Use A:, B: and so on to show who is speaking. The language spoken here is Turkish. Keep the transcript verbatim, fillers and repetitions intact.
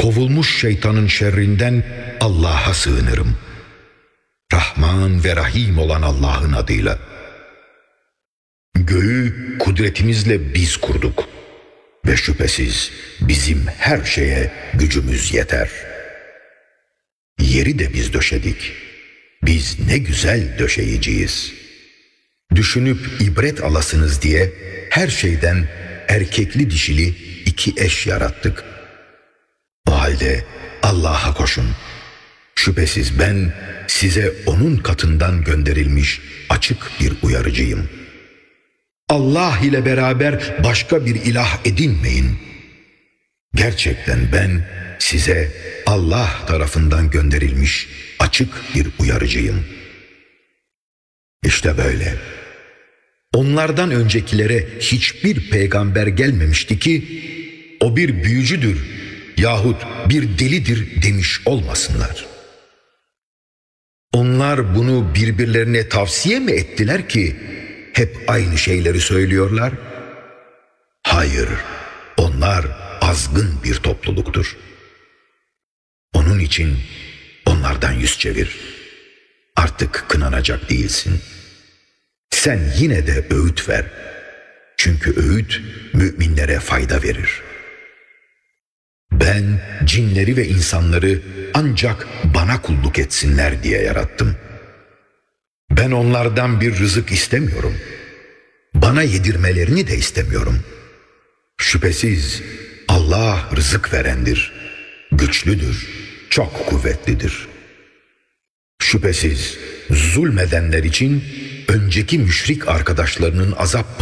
A: kovulmuş şeytanın şerrinden Allah'a sığınırım. Rahman ve Rahim olan Allah'ın adıyla. Göğü kudretimizle biz kurduk ve şüphesiz bizim her şeye gücümüz yeter. Yeri de biz döşedik. Biz ne güzel döşeyiciyiz. Düşünüp ibret alasınız diye her şeyden erkekli dişili iki eş yarattık. O halde Allah'a koşun. Şüphesiz ben size onun katından gönderilmiş açık bir uyarıcıyım. Allah ile beraber başka bir ilah edinmeyin. Gerçekten ben size Allah tarafından gönderilmiş açık bir uyarıcıyım. İşte böyle. Onlardan öncekilere hiçbir peygamber gelmemişti ki o bir büyücüdür yahut bir delidir demiş olmasınlar. Onlar bunu birbirlerine tavsiye mi ettiler ki hep aynı şeyleri söylüyorlar? Hayır, onlar azgın bir topluluktur. Onun için onlardan yüz çevir. Artık kınanacak değilsin. Sen yine de öğüt ver. Çünkü öğüt müminlere fayda verir. Ben cinleri ve insanları ancak bana kulluk etsinler diye yarattım. Ben onlardan bir rızık istemiyorum. Bana yedirmelerini de istemiyorum. Şüphesiz Allah rızık verendir, güçlüdür, çok kuvvetlidir. Şüphesiz zulmedenler için önceki müşrik arkadaşlarının azap